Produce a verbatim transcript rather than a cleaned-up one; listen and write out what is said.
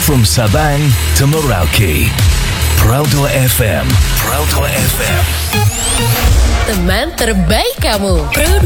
From Sabang to Merauke, Proudly F M, Proudly F M. Teman terbaik kamu, Proudly